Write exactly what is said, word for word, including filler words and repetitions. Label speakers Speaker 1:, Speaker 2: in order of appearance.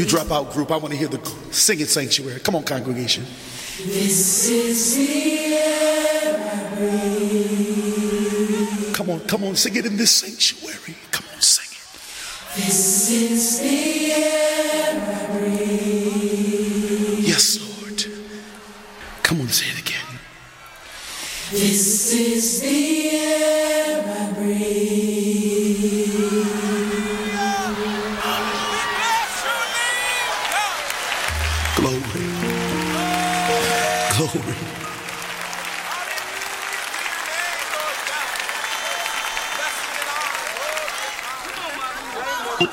Speaker 1: dropout group. I want to hear the singing sanctuary. Come on, congregation.
Speaker 2: This is the air I breathe.
Speaker 1: Come on, come on, sing it in this sanctuary. Come on, sing it.
Speaker 2: This is the air I breathe.
Speaker 1: Yes, Lord. Come on, say it again.
Speaker 2: This is the air I breathe.
Speaker 1: Glory. Glory.